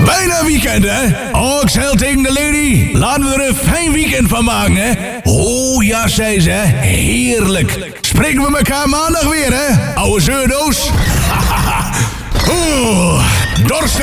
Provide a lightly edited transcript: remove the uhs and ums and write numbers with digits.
Bijna weekend, hè? Oh, ik zei al tegen de lady, laten we er een fijn weekend van maken, hè? Oh, ja, zei ze, heerlijk. Spreken we elkaar maandag weer, hè? Oude zeurdoos. Oeh, dorst.